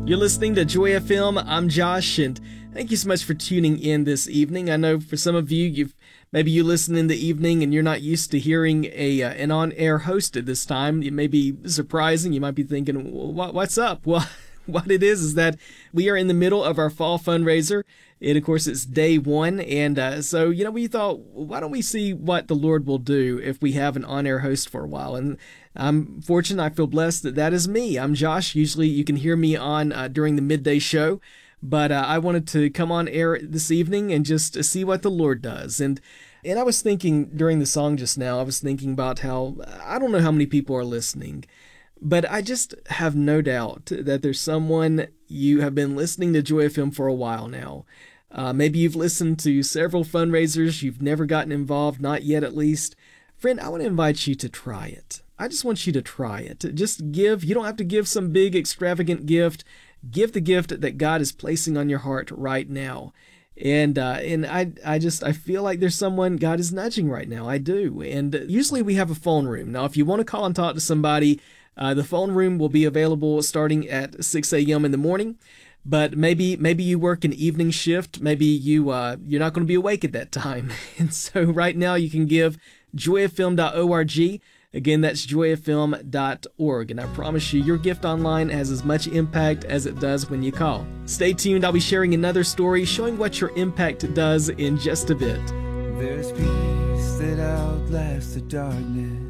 You're listening to Joy FM. I'm Josh, and thank you so much for tuning in this evening. I know for some of you, maybe you listen in the evening and you're not used to hearing an on-air host at this time. It may be surprising. You might be thinking, well, what's up? Well, what it is that we are in the middle of our fall fundraiser. And of course, it's day one. And so, we thought, why don't we see what the Lord will do if we have an on-air host for a while? And I'm fortunate. I feel blessed that is me. I'm Josh. Usually you can hear me on during the midday show. But I wanted to come on air this evening and just see what the Lord does. And I was thinking during the song just now, I was thinking about how I don't know how many people are listening. But I just have no doubt that there's someone you have been listening to Joy FM for a while now. Maybe you've listened to several fundraisers. You've never gotten involved, not yet at least. Friend, I want to invite you to try it. I just want you to try it. Just give. You don't have to give some big extravagant gift. Give the gift that God is placing on your heart right now. And I feel like there's someone God is nudging right now. I do. And usually we have a phone room. Now, if you want to call and talk to somebody, the phone room will be available starting at 6 a.m. in the morning. But maybe you work an evening shift. Maybe you're not going to be awake at that time. And so right now you can give joyfm.org. Again, that's joyfm.org. And I promise you, your gift online has as much impact as it does when you call. Stay tuned. I'll be sharing another story showing what your impact does in just a bit. There's peace that outlasts the darkness.